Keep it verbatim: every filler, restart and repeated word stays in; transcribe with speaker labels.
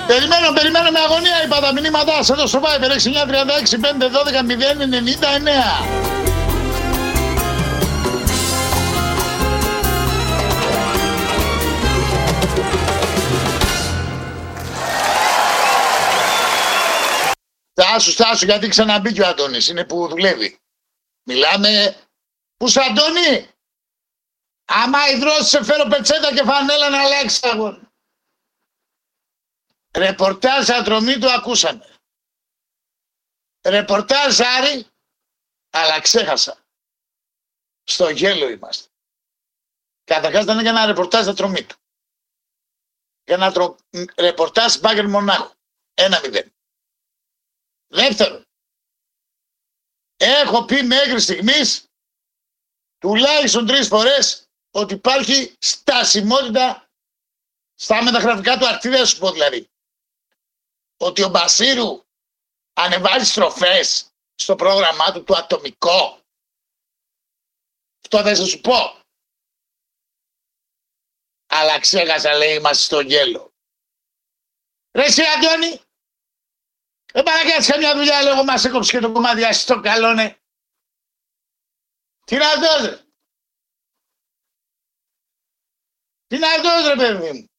Speaker 1: Περιμένω, περιμένω με αγωνία, είπα τα μηνύματά σας εδώ στο Viber έξι εννιά τρία έξι πέντε δώδεκα μηδέν ενενήντα εννέα. Στάσου, στάσου, γιατί ξαναμπήκε ο Αντώνης, είναι που δουλεύει. Μιλάμε... Πού σ' Αντώνη? Άμα υδρώσεις σε φέρω πετσέτα και φανέλα να αλλάξεις αγώνα. Ρεπορτάζ Ατρομήτου ακούσαμε. Ρεπορτάζ Άρη, αλλά ξέχασα. Στο γέλο είμαστε. Καταρχάς ήταν για ένα ρεπορτάζ Ατρομήτου. Για ένα τρο... ρεπορτάζ Μπάγκερ Μονάχου. Ένα μηδέν. Δεύτερον, έχω πει μέχρι στιγμής τουλάχιστον τρεις φορές ότι υπάρχει στασιμότητα στα μεταγραφικά του αρτίδια, σου πω δηλαδή. Ότι ο Μπασίρου ανεβάζει στροφές στο πρόγραμμά του το ατομικό. Αυτό δεν θα σου πω. Αλλά ξέχασα, λέει, είμαστε στο γέλο. Ρε εσύ Αντώνη, δεν πάει να κάνεις καμιά δουλειά, λέγω, μας έκοψε και το κομμάτι, ας το καλό, ναι. Τι να δώσει, ρε. Τι να δώσει, ρε παιδί μου.